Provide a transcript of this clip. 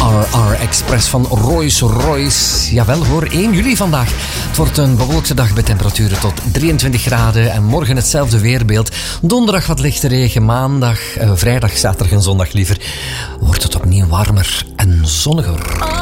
RR Express van Rolls-Royce. Jawel hoor, 1 juli vandaag. Het wordt een bewolkte dag met temperaturen tot 23 graden. En morgen hetzelfde weerbeeld. Donderdag wat lichte regen. Vrijdag, zaterdag en zondag liever wordt het opnieuw warmer en zonniger.